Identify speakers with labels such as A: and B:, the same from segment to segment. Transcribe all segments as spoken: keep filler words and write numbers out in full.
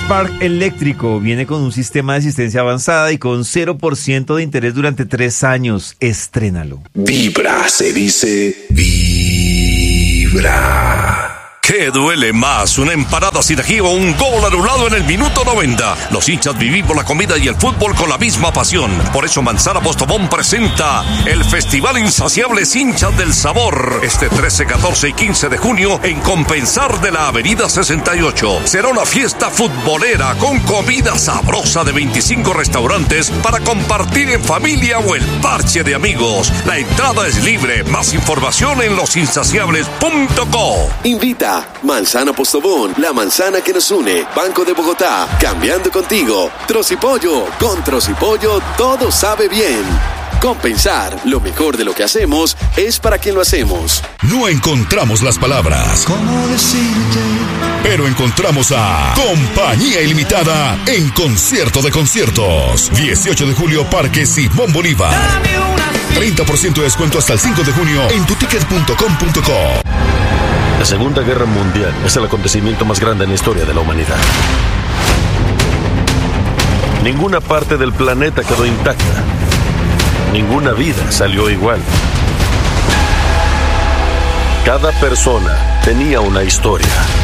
A: Park eléctrico viene con un sistema de asistencia avanzada y con cero por ciento de interés durante tres años. Estrénalo.
B: Vibra, se dice vibra.
C: ¿Qué duele más? ¿Una empanada sin ají o un gol anulado en el minuto noventa? Los hinchas vivimos la comida y el fútbol con la misma pasión. Por eso Manzana Postobón presenta el Festival Insaciables Hinchas del Sabor. Este trece, catorce y quince de junio en Compensar de la Avenida sesenta y ocho. Será una fiesta futbolera con comida sabrosa de veinticinco restaurantes para compartir en familia o el parche de amigos. La entrada es libre. Más información en los insaciables punto co.
B: Invita Manzana Postobón, la manzana que nos une. Banco de Bogotá, cambiando contigo. Trocipollo, con Trocipollo todo sabe bien. Compensar, lo mejor de lo que hacemos es para quien lo hacemos.
D: No encontramos las palabras,
E: ¿cómo decirte?
D: Pero encontramos a Compañía Ilimitada en Concierto de Conciertos. dieciocho de julio, Parque Simón Bolívar. treinta por ciento de descuento hasta el cinco de junio en tu ticket punto com punto co.
F: La Segunda Guerra Mundial es el acontecimiento más grande en la historia de la humanidad. Ninguna parte del planeta quedó intacta. Ninguna vida salió igual. Cada persona tenía una historia.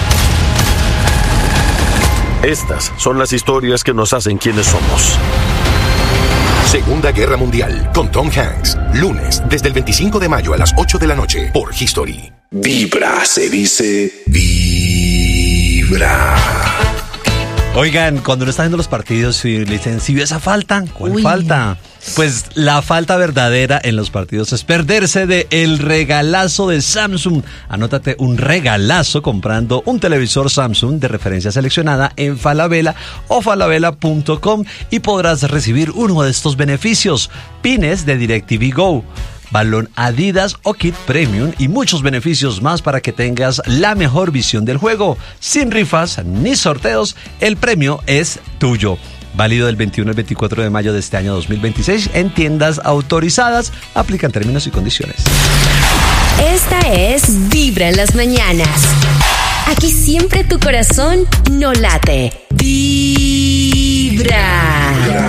F: Estas son las historias que nos hacen quienes somos.
G: Segunda Guerra Mundial, con Tom Hanks. Lunes, desde el veinticinco de mayo a las ocho de la noche, por History.
B: Vibra, se dice vibra.
H: Oigan, cuando uno está viendo los partidos y le dicen, ¿sí vio esa falta? ¿Cuál
I: Uy.
H: falta? Pues la falta verdadera en los partidos es perderse de el regalazo de Samsung. Anótate un regalazo comprando un televisor Samsung de referencia seleccionada en Falabella o falabella punto com y podrás recibir uno de estos beneficios: pines de DirecTV Go, balón Adidas o kit premium y muchos beneficios más para que tengas la mejor visión del juego. Sin rifas ni sorteos, el premio es tuyo. Válido del veintiuno al veinticuatro de mayo de este año dos mil veintiséis en tiendas autorizadas. Aplican términos y condiciones.
I: Esta es Vibra en las mañanas. Aquí siempre tu corazón no late. Vibra.